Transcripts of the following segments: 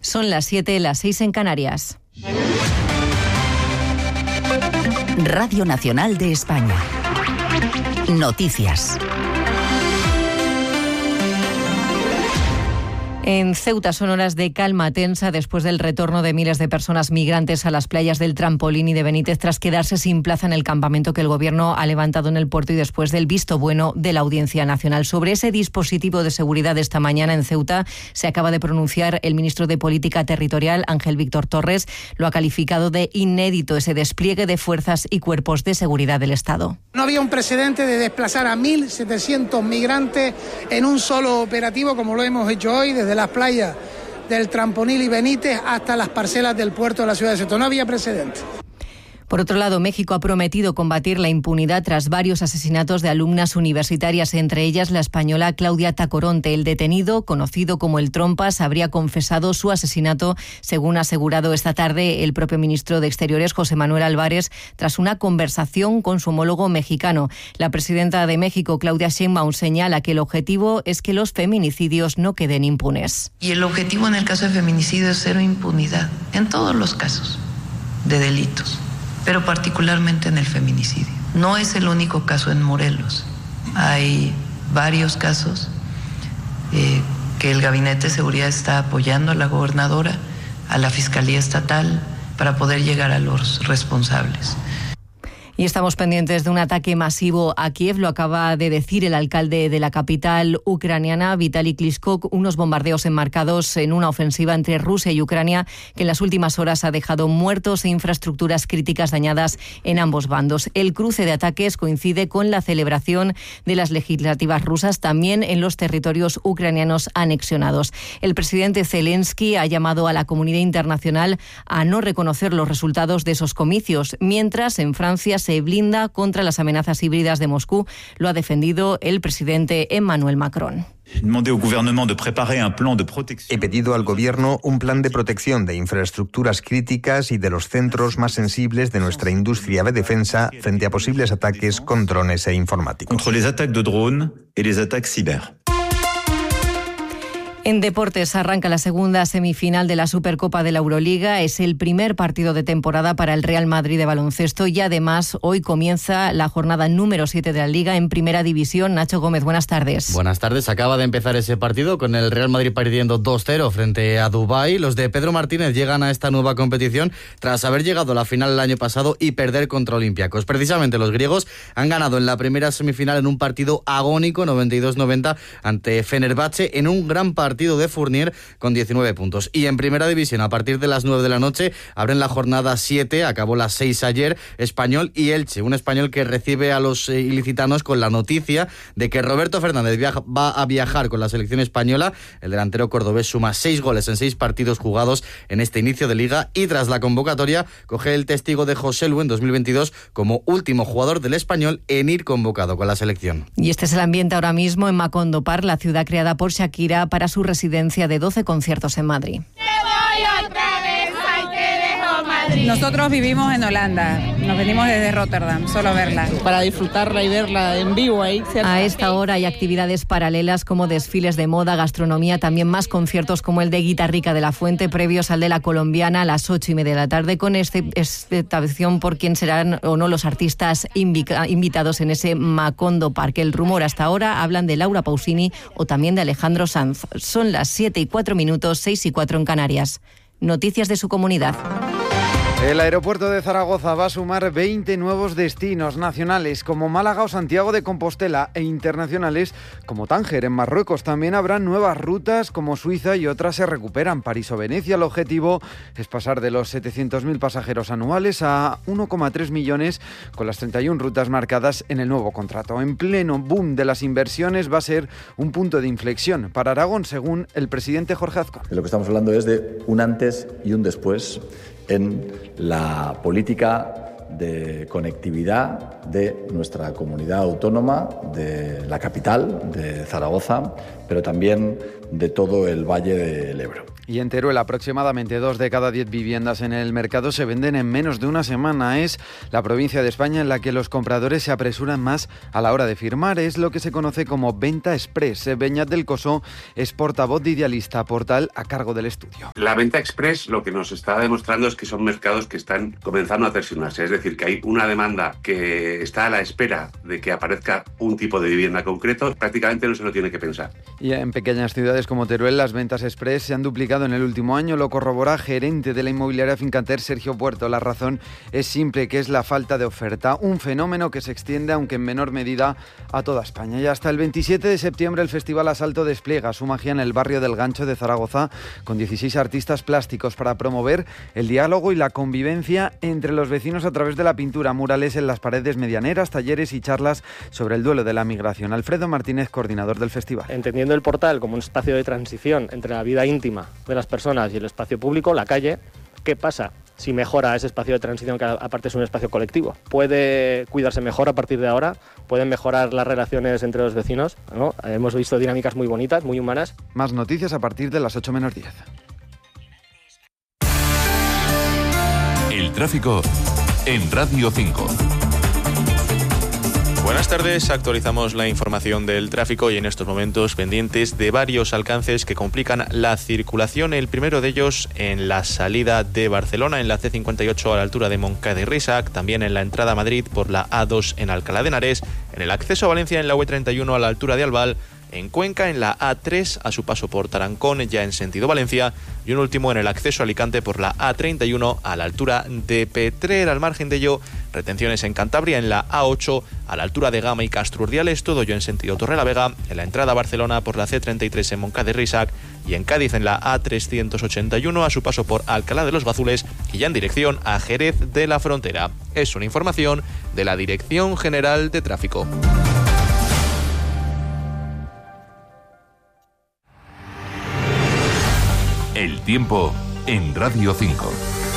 Son las 7, las 6 en Canarias. Radio Nacional de España. Noticias. En Ceuta son horas de calma tensa después del retorno de miles de personas migrantes a las playas del Trampolín y de Benítez tras quedarse sin plaza en el campamento que el Gobierno ha levantado en el puerto y después del visto bueno de la Audiencia Nacional. Sobre ese dispositivo de seguridad esta mañana en Ceuta se acaba de pronunciar el ministro de Política Territorial, Ángel Víctor Torres. Lo ha calificado de inédito ese despliegue de fuerzas y cuerpos de seguridad del Estado. No había un precedente de desplazar a 1.700 migrantes en un solo operativo como lo hemos hecho hoy desde las playas del Trampolín y Benítez hasta las parcelas del puerto de la ciudad de Ceuta. No había precedente. Por otro lado, México ha prometido combatir la impunidad tras varios asesinatos de alumnas universitarias, entre ellas la española Claudia Tacoronte. El detenido, conocido como el Trompas, habría confesado su asesinato, según ha asegurado esta tarde el propio ministro de Exteriores, José Manuel Álvarez, tras una conversación con su homólogo mexicano. La presidenta de México, Claudia Sheinbaum, señala que el objetivo es que los feminicidios no queden impunes. Y el objetivo en el caso de feminicidio es cero impunidad, en todos los casos de delitos, pero particularmente en el feminicidio. No es el único caso en Morelos. Hay varios casos que el Gabinete de Seguridad está apoyando a la gobernadora, a la Fiscalía Estatal, para poder llegar a los responsables. Y estamos pendientes de un ataque masivo a Kiev, lo acaba de decir el alcalde de la capital ucraniana, Vitaly Klitschko, unos bombardeos enmarcados en una ofensiva entre Rusia y Ucrania que en las últimas horas ha dejado muertos e infraestructuras críticas dañadas en ambos bandos. El cruce de ataques coincide con la celebración de las legislativas rusas también en los territorios ucranianos anexionados. El presidente Zelensky ha llamado a la comunidad internacional a no reconocer los resultados de esos comicios, mientras en Francia se blinda contra las amenazas híbridas de Moscú. Lo ha defendido el presidente Emmanuel Macron. He pedido al Gobierno un plan de protección de infraestructuras críticas y de los centros más sensibles de nuestra industria de defensa frente a posibles ataques con drones e informáticos. Contra los ataques de drones y los ataques ciber. En deportes arranca la segunda semifinal de la Supercopa de la Euroliga. Es el primer partido de temporada para el Real Madrid de baloncesto y además hoy comienza la jornada número 7 de la Liga en Primera División. Nacho Gómez, buenas tardes. Buenas tardes. Acaba de empezar ese partido con el Real Madrid perdiendo 2-0 frente a Dubái. Los de Pedro Martínez llegan a esta nueva competición tras haber llegado a la final el año pasado y perder contra Olympiacos. Precisamente los griegos han ganado en la primera semifinal en un partido agónico 92-90 ante Fenerbahce en un gran partido de Fournier con 19 puntos. Y en Primera División, a partir de las 9 de la noche, abren la jornada 7, acabó las 6 ayer, Español y Elche. Un Español que recibe a los ilicitanos con la noticia de que Roberto Fernández va a viajar con la selección española. El delantero cordobés suma 6 goles en 6 partidos jugados en este inicio de Liga y tras la convocatoria coge el testigo de José Lu en 2022 como último jugador del Español en ir convocado con la selección. Y este es el ambiente ahora mismo en Macondo Park, la ciudad creada por Shakira para su residencia de 12 conciertos en Madrid. Nosotros vivimos en Holanda, nos venimos desde Rotterdam, solo a verla. Para disfrutarla y verla en vivo ahí. ¿Cierto? A esta hora hay actividades paralelas como desfiles de moda, gastronomía, también más conciertos como el de Guitarrica de la Fuente, previos al de la Colombiana a las 8:30 de la tarde, con expectación por quién serán o no los artistas invitados en ese Macondo Park. El rumor hasta ahora hablan de Laura Pausini o también de Alejandro Sanz. Son las 7:04, 6:04 en Canarias. Noticias de su comunidad. El aeropuerto de Zaragoza va a sumar 20 nuevos destinos nacionales como Málaga o Santiago de Compostela e internacionales como Tánger en Marruecos. También habrá nuevas rutas como Suiza y otras se recuperan. París o Venecia. El objetivo es pasar de los 700.000 pasajeros anuales a 1,3 millones con las 31 rutas marcadas en el nuevo contrato. En pleno boom de las inversiones va a ser un punto de inflexión para Aragón, según el presidente Jorge Azcón. De lo que estamos hablando es de un antes y un después en la política de conectividad de nuestra comunidad autónoma, de la capital, de Zaragoza, pero también de todo el Valle del Ebro. Y en Teruel, aproximadamente 2 de cada 10 viviendas en el mercado se venden en menos de una semana. Es la provincia de España en la que los compradores se apresuran más a la hora de firmar. Es lo que se conoce como venta express. Beñat del Coso es portavoz de Idealista, portal a cargo del estudio. La venta express lo que nos está demostrando es que son mercados que están comenzando a tensionarse. Es decir, que hay una demanda que está a la espera de que aparezca un tipo de vivienda concreto. Prácticamente no se lo tiene que pensar. Y en pequeñas ciudades como Teruel, las ventas express se han duplicado en el último año. Lo corrobora gerente de la inmobiliaria Fincanter, Sergio Puerto. La razón es simple, que es la falta de oferta. Un fenómeno que se extiende, aunque en menor medida, a toda España. Y hasta el 27 de septiembre el Festival Asalto despliega su magia en el barrio del Gancho de Zaragoza, con 16 artistas plásticos para promover el diálogo y la convivencia entre los vecinos a través de la pintura, murales en las paredes medianeras, talleres y charlas sobre el duelo de la migración. Alfredo Martínez, coordinador del festival. Entendiendo el portal como un espacio de transición entre la vida íntima de las personas y el espacio público, la calle, ¿qué pasa si mejora ese espacio de transición, que aparte es un espacio colectivo? ¿Puede cuidarse mejor a partir de ahora? ¿Pueden mejorar las relaciones entre los vecinos? ¿No? Hemos visto dinámicas muy bonitas, muy humanas. Más noticias a partir de las 8 menos 10. El tráfico en Radio 5. Buenas tardes, actualizamos la información del tráfico y en estos momentos pendientes de varios alcances que complican la circulación. El primero de ellos en la salida de Barcelona, en la C58 a la altura de Montcada y Reixac, también en la entrada a Madrid por la A2 en Alcalá de Henares, en el acceso a Valencia en la UE31 a la altura de Albal, en Cuenca en la A3 a su paso por Tarancón ya en sentido Valencia y un último en el acceso a Alicante por la A31 a la altura de Petrer. Al margen de ello, retenciones en Cantabria en la A8 a la altura de Gama y Castro Urdiales, todo ello en sentido Torrelavega, en la entrada a Barcelona por la C33 en Montcada y Reixac y en Cádiz en la A381 a su paso por Alcalá de los Bazules y ya en dirección a Jerez de la Frontera. Es una información de la Dirección General de Tráfico. El tiempo en Radio 5.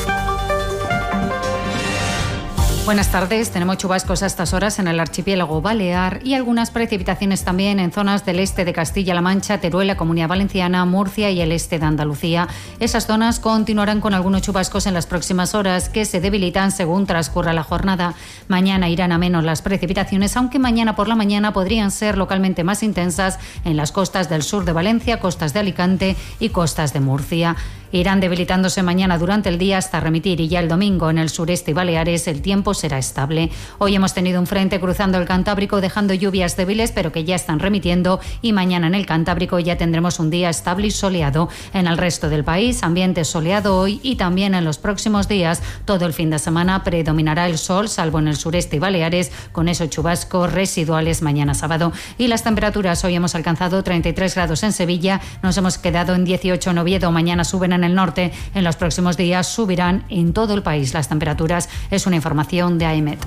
Buenas tardes. Tenemos chubascos a estas horas en el archipiélago balear y algunas precipitaciones también en zonas del este de Castilla-La Mancha, Teruel, la Comunidad Valenciana, Murcia y el este de Andalucía. Esas zonas continuarán con algunos chubascos en las próximas horas, que se debilitan según transcurra la jornada. Mañana irán a menos las precipitaciones, aunque mañana por la mañana podrían ser localmente más intensas en las costas del sur de Valencia, costas de Alicante y costas de Murcia. Irán debilitándose mañana durante el día hasta remitir y ya el domingo en el sureste y Baleares el tiempo será estable. Hoy hemos tenido un frente cruzando el Cantábrico dejando lluvias débiles pero que ya están remitiendo y mañana en el Cantábrico ya tendremos un día estable y soleado. En el resto del país ambiente soleado hoy y también en los próximos días. Todo el fin de semana predominará el sol salvo en el sureste y Baleares con esos chubascos residuales mañana sábado. Y las temperaturas hoy hemos alcanzado 33 grados en Sevilla, nos hemos quedado en 18 en Oviedo, mañana suben en el norte, en los próximos días subirán en todo el país las temperaturas. Es una información de AEMET.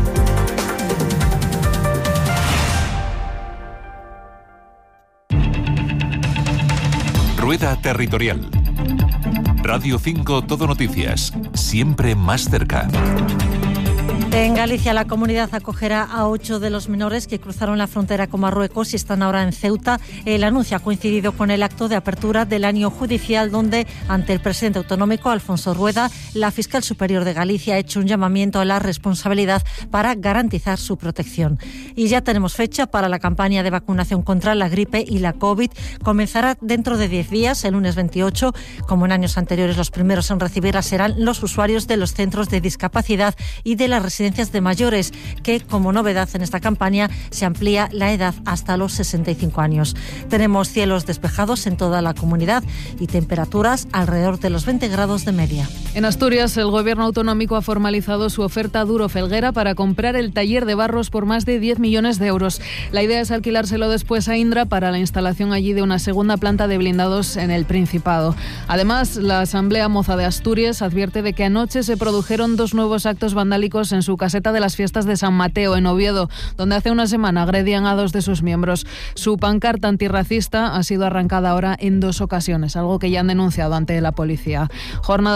Rueda Territorial. Radio 5 Todo Noticias, siempre más cerca. En Galicia, la comunidad acogerá a 8 de los menores que cruzaron la frontera con Marruecos y están ahora en Ceuta. El anuncio ha coincidido con el acto de apertura del año judicial, donde, ante el presidente autonómico, Alfonso Rueda, la fiscal superior de Galicia ha hecho un llamamiento a la responsabilidad para garantizar su protección. Y ya tenemos fecha para la campaña de vacunación contra la gripe y la COVID. Comenzará dentro de 10 días, el lunes 28. Como en años anteriores, los primeros en recibirla serán los usuarios de los centros de discapacidad y de las residencias de mayores, que como novedad en esta campaña se amplía la edad hasta los 65 años. Tenemos cielos despejados en toda la comunidad y temperaturas alrededor de los 20 grados de media. En Asturias, el gobierno autonómico ha formalizado su oferta a Duro Felguera para comprar el taller de barros por más de 10 millones de euros. La idea es alquilárselo después a Indra para la instalación allí de una segunda planta de blindados en el Principado. Además, la Asamblea Moza de Asturias advierte de que anoche se produjeron 2 nuevos actos vandálicos en su caseta de las fiestas de San Mateo, en Oviedo, donde hace una semana agredían a 2 de sus miembros. Su pancarta antirracista ha sido arrancada ahora en 2 ocasiones, algo que ya han denunciado ante la policía. Jornada de cielo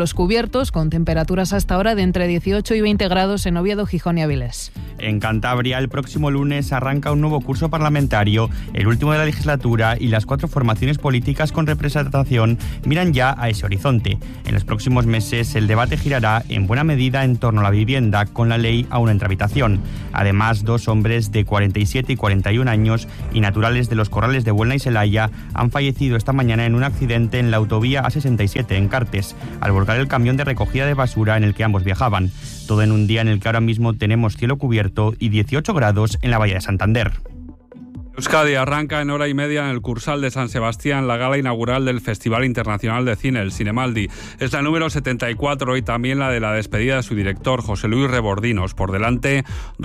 cielos cubiertos, con temperaturas hasta ahora de entre 18 y 20 grados en Oviedo, Gijón y Avilés. En Cantabria, el próximo lunes arranca un nuevo curso parlamentario, el último de la legislatura, y las 4 formaciones políticas con representación miran ya a ese horizonte. En los próximos meses, el debate girará en buena medida en torno a la vivienda, con la ley aún en tramitación. Además, 2 hombres de 47 y 41 años y naturales de los Corrales de Buelna y Celaya han fallecido esta mañana en un accidente en la autovía A67 en Cartes, al volcar el camión de recogida de basura en el que ambos viajaban. Todo en un día en el que ahora mismo tenemos cielo cubierto y 18 grados en la Bahía de Santander. Euskadi arranca en hora y media en el Cursal de San Sebastián la gala inaugural del Festival Internacional de Cine, el Cinemaldi. Es la número 74 y también la de la despedida de su director, José Luis Rebordinos. Por delante,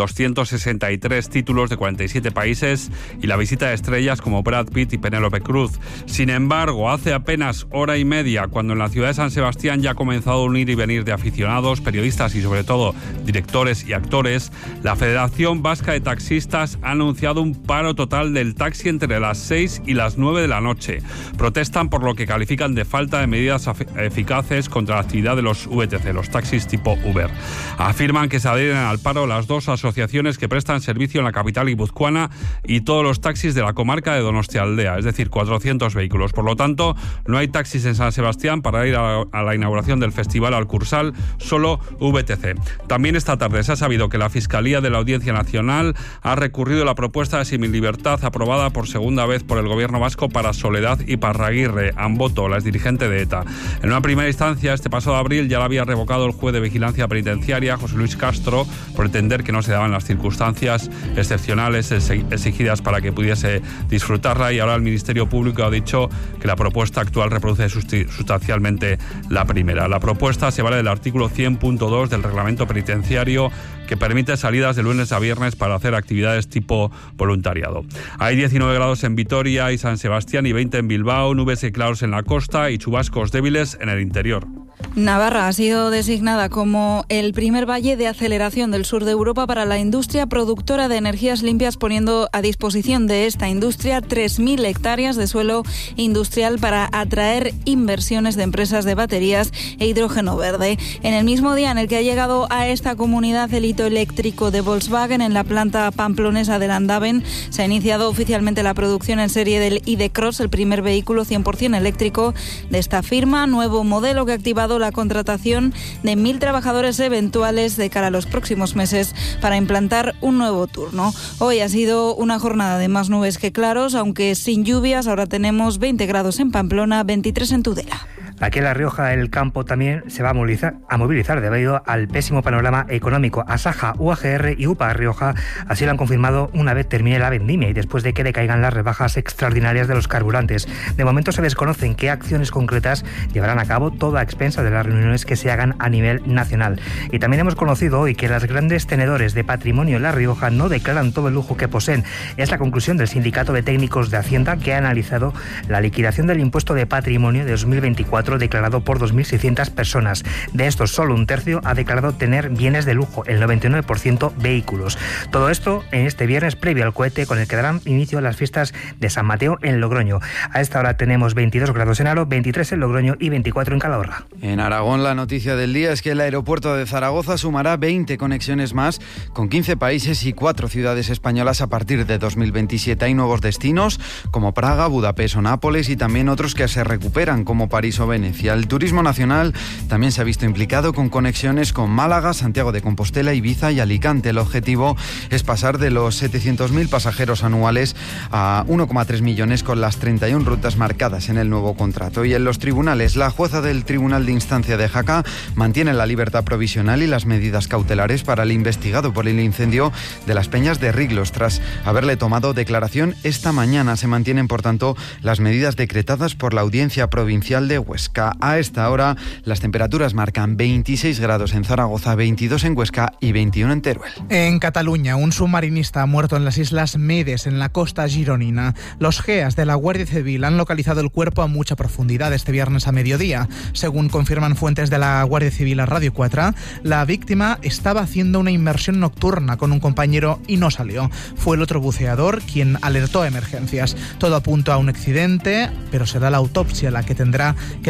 263 títulos de 47 países y la visita de estrellas como Brad Pitt y Penélope Cruz. Sin embargo, hace apenas hora y media, cuando en la ciudad de San Sebastián ya ha comenzado un ir y venir de aficionados, periodistas y sobre todo directores y actores, la Federación Vasca de Taxistas ha anunciado un paro total del taxi entre las 6 y las 9 de la noche. Protestan por lo que califican de falta de medidas eficaces contra la actividad de los VTC, los taxis tipo Uber. Afirman que se adhieren al paro las 2 asociaciones que prestan servicio en la capital guipuzcoana y todos los taxis de la comarca de Donostialdea, es decir, 400 vehículos. Por lo tanto, no hay taxis en San Sebastián para ir a la inauguración del festival al Cursal, solo VTC. También esta tarde se ha sabido que la Fiscalía de la Audiencia Nacional ha recurrido la propuesta de semilibertad aprobada por segunda vez por el gobierno vasco para Soledad Iparraguirre Amboto, la exdirigente de ETA. En una primera instancia, este pasado abril, ya la había revocado el juez de vigilancia penitenciaria, José Luis Castro, por entender que no se daban las circunstancias excepcionales exigidas para que pudiese disfrutarla, y ahora el Ministerio Público ha dicho que la propuesta actual reproduce sustancialmente la primera. La propuesta se vale del artículo 100.2 del reglamento penitenciario, que permite salidas de lunes a viernes para hacer actividades tipo voluntariado. Hay 19 grados en Vitoria y San Sebastián y 20 en Bilbao, nubes y claros en la costa y chubascos débiles en el interior. Navarra ha sido designada como el primer valle de aceleración del sur de Europa para la industria productora de energías limpias, poniendo a disposición de esta industria 3.000 hectáreas de suelo industrial para atraer inversiones de empresas de baterías e hidrógeno verde. En el mismo día en el que ha llegado a esta comunidad el hito eléctrico de Volkswagen en la planta pamplonesa de Landaven, se ha iniciado oficialmente la producción en serie del ID.Cross, el primer vehículo 100% eléctrico de esta firma, nuevo modelo que ha activado la contratación de 1.000 trabajadores eventuales de cara a los próximos meses para implantar un nuevo turno. Hoy ha sido una jornada de más nubes que claros, aunque sin lluvias. Ahora tenemos 20 grados en Pamplona, 23 en Tudela. Aquí en La Rioja el campo también se va a movilizar debido al pésimo panorama económico. Asaja, UAGR y UPA Rioja así lo han confirmado una vez termine la vendimia y después de que decaigan las rebajas extraordinarias de los carburantes. De momento se desconocen qué acciones concretas llevarán a cabo, todo a expensas de las reuniones que se hagan a nivel nacional. Y también hemos conocido hoy que los grandes tenedores de patrimonio en La Rioja no declaran todo el lujo que poseen. Es la conclusión del Sindicato de Técnicos de Hacienda, que ha analizado la liquidación del impuesto de patrimonio de 2024 declarado por 2.600 personas. De estos, solo un tercio ha declarado tener bienes de lujo, el 99% vehículos. Todo esto en este viernes previo al cohete con el que darán inicio las fiestas de San Mateo en Logroño. A esta hora tenemos 22 grados en Aro, 23 en Logroño y 24 en Calahorra. En Aragón, la noticia del día es que el aeropuerto de Zaragoza sumará 20 conexiones más con 15 países y 4 ciudades españolas a partir de 2027. Hay nuevos destinos como Praga, Budapest o Nápoles y también otros que se recuperan como París o Venecia. El turismo nacional también se ha visto implicado con conexiones con Málaga, Santiago de Compostela, Ibiza y Alicante. El objetivo es pasar de los 700.000 pasajeros anuales a 1,3 millones con las 31 rutas marcadas en el nuevo contrato. Y en los tribunales, la jueza del Tribunal de Instancia de Jaca mantiene la libertad provisional y las medidas cautelares para el investigado por el incendio de las Peñas de Riglos. Tras haberle tomado declaración esta mañana, se mantienen, por tanto, las medidas decretadas por la Audiencia Provincial de Huesca. A esta hora, las temperaturas marcan 26 grados en Zaragoza, 22 en Huesca y 21 en Teruel. En Cataluña, un submarinista ha muerto en las Islas Medes, en la costa gironina. Los GEAS de la Guardia Civil han localizado el cuerpo a mucha profundidad este viernes a mediodía. Según confirman fuentes de la Guardia Civil a Radio 4, la víctima estaba haciendo una inmersión nocturna con un compañero y no salió. Fue el otro buceador quien alertó a emergencias. Todo apunta a un accidente, pero será la autopsia la que tendrá que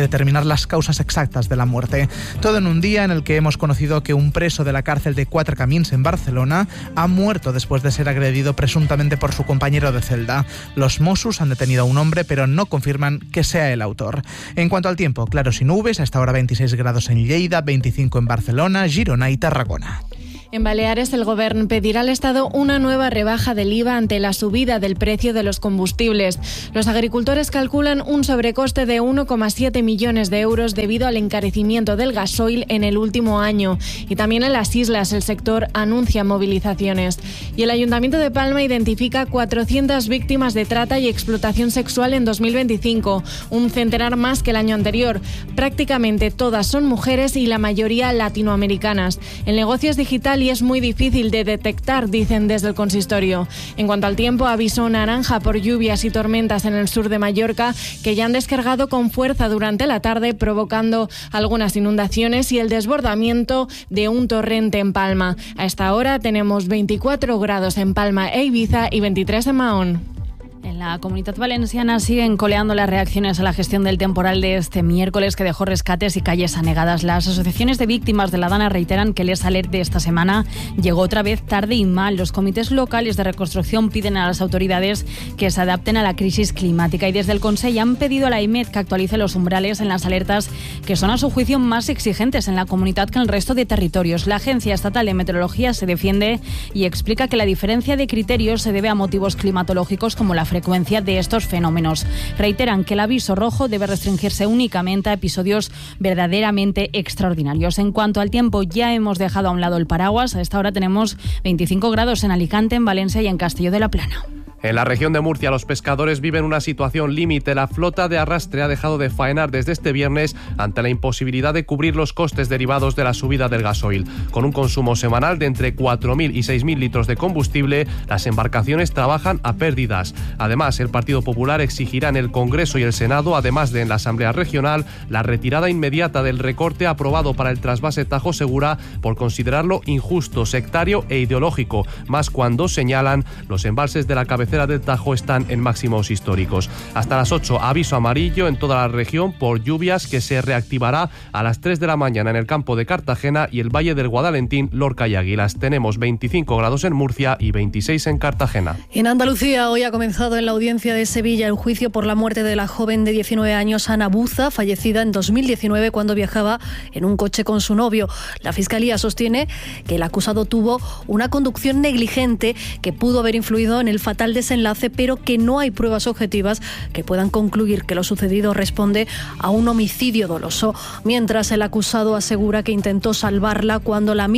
determinar las causas exactas de la muerte. Todo en un día en el que hemos conocido que un preso de la cárcel de Quatre Camins en Barcelona ha muerto después de ser agredido presuntamente por su compañero de celda. Los Mossos han detenido a un hombre, pero no confirman que sea el autor. En cuanto al tiempo, claros y nubes, a esta hora 26 grados en Lleida, 25 en Barcelona, Girona y Tarragona. En Baleares, el Gobierno pedirá al Estado una nueva rebaja del IVA ante la subida del precio de los combustibles. Los agricultores calculan un sobrecoste de 1,7 millones de euros debido al encarecimiento del gasoil en el último año. Y también en las islas el sector anuncia movilizaciones. Y el Ayuntamiento de Palma identifica 400 víctimas de trata y explotación sexual en 2025, un centenar más que el año anterior. Prácticamente todas son mujeres y la mayoría latinoamericanas. El negocio es digital y es muy difícil de detectar, dicen desde el consistorio. En cuanto al tiempo, aviso naranja por lluvias y tormentas en el sur de Mallorca, que ya han descargado con fuerza durante la tarde, provocando algunas inundaciones y el desbordamiento de un torrente en Palma. A esta hora tenemos 24 grados en Palma e Ibiza y 23 en Mahón. En la Comunitat Valenciana siguen coleando las reacciones a la gestión del temporal de este miércoles que dejó rescates y calles anegadas. Las asociaciones de víctimas de la Dana reiteran que el alert de esta semana llegó otra vez tarde y mal. Los comités locales de reconstrucción piden a las autoridades que se adapten a la crisis climática y desde el Consell han pedido a la IMED que actualice los umbrales en las alertas que son a su juicio más exigentes en la comunidad que en el resto de territorios. La Agencia Estatal de Meteorología se defiende y explica que la diferencia de criterios se debe a motivos climatológicos como la frecuencia de estos fenómenos. Reiteran que el aviso rojo debe restringirse únicamente a episodios verdaderamente extraordinarios. En cuanto al tiempo, ya hemos dejado a un lado el paraguas. A esta hora tenemos 25 grados en Alicante, en Valencia y en Castelló de la Plana. En la región de Murcia, los pescadores viven una situación límite. La flota de arrastre ha dejado de faenar desde este viernes ante la imposibilidad de cubrir los costes derivados de la subida del gasoil. Con un consumo semanal de entre 4.000 y 6.000 litros de combustible, las embarcaciones trabajan a pérdidas. Además, el Partido Popular exigirá en el Congreso y el Senado, además de en la Asamblea Regional, la retirada inmediata del recorte aprobado para el trasvase Tajo Segura por considerarlo injusto, sectario e ideológico, más cuando, señalan, los embalses de la cabecera del Tajo están en máximos históricos. Hasta las 8, aviso amarillo en toda la región por lluvias que se reactivará a las 3 de la mañana en el campo de Cartagena y el Valle del Guadalentín, Lorca y Águilas. Tenemos 25 grados en Murcia y 26 en Cartagena. En Andalucía, hoy ha comenzado en la audiencia de Sevilla el juicio por la muerte de la joven de 19 años Ana Buza, fallecida en 2019 cuando viajaba en un coche con su novio. La Fiscalía sostiene que el acusado tuvo una conducción negligente que pudo haber influido en el fatal desenlace, pero que no hay pruebas objetivas que puedan concluir que lo sucedido responde a un homicidio doloso, mientras el acusado asegura que intentó salvarla cuando la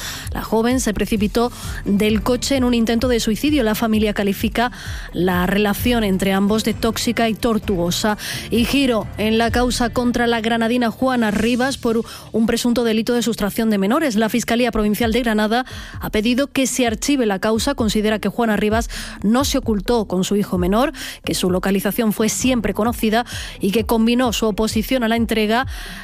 joven, se precipitó del coche en un intento de suicidio. La familia califica la relación entre ambos de tóxica y tortuosa. Y giro en la causa contra la granadina Juana Rivas por un presunto delito de sustracción de menores. La Fiscalía Provincial de Granada ha pedido que se archive la causa. Considera que Juana Rivas no se ocultó con su hijo menor, que su localización fue siempre conocida y que combinó su oposición a la entrega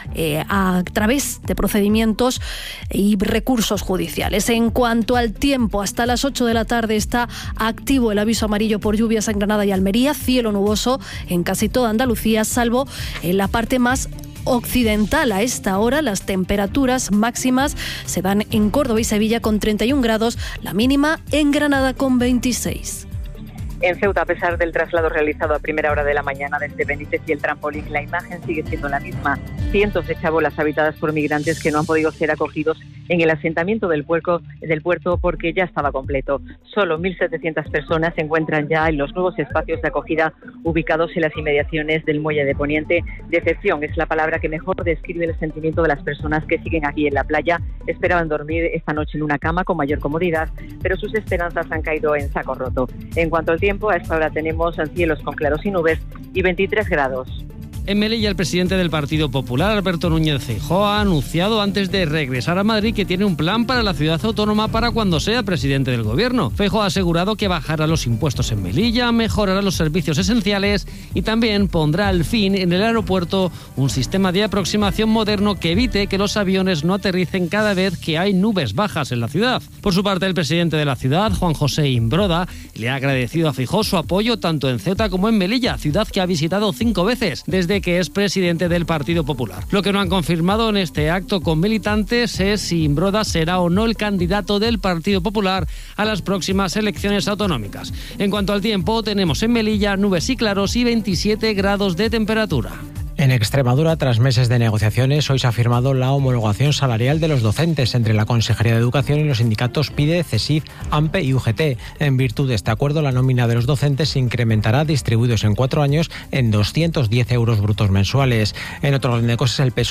a través de procedimientos y recursos judiciales. En cuanto al tiempo, hasta las 8 de la tarde está activo el aviso amarillo por lluvias en Granada y Almería, cielo nuboso en casi toda Andalucía, salvo en la parte más occidental. A esta hora las temperaturas máximas se dan en Córdoba y Sevilla con 31 grados, la mínima en Granada con 26. En Ceuta, a pesar del traslado realizado a primera hora de la mañana desde Benítez y el trampolín, la imagen sigue siendo la misma. Cientos de chabolas habitadas por migrantes que no han podido ser acogidos en el asentamiento del puerto porque ya estaba completo. Solo 1.700 personas se encuentran ya en los nuevos espacios de acogida ubicados en las inmediaciones del muelle de Poniente. Decepción es la palabra que mejor describe el sentimiento de las personas que siguen aquí en la playa. Esperaban dormir esta noche en una cama con mayor comodidad, pero sus esperanzas han caído en saco roto. En cuanto al tiempo, a esta hora tenemos cielos con claros y nubes y 23 grados. En Melilla, el presidente del Partido Popular, Alberto Núñez Feijóo, ha anunciado antes de regresar a Madrid que tiene un plan para la ciudad autónoma para cuando sea presidente del gobierno. Feijóo ha asegurado que bajará los impuestos en Melilla, mejorará los servicios esenciales y también pondrá al fin en el aeropuerto un sistema de aproximación moderno que evite que los aviones no aterricen cada vez que hay nubes bajas en la ciudad. Por su parte, el presidente de la ciudad, Juan José Imbroda, le ha agradecido a Feijóo su apoyo tanto en Ceuta como en Melilla, ciudad que ha visitado 5 veces. Desde de que es presidente del Partido Popular. Lo que no han confirmado en este acto con militantes es si Imbroda será o no el candidato del Partido Popular a las próximas elecciones autonómicas. En cuanto al tiempo, tenemos en Melilla nubes y claros y 27 grados de temperatura. En Extremadura, tras meses de negociaciones, hoy se ha firmado la homologación salarial de los docentes entre la Consejería de Educación y los sindicatos PIDE, CESIF, AMPE y UGT. En virtud de este acuerdo, la nómina de los docentes se incrementará, distribuidos en 4 años, en 210 euros brutos mensuales. En otro orden de cosas, el PSOE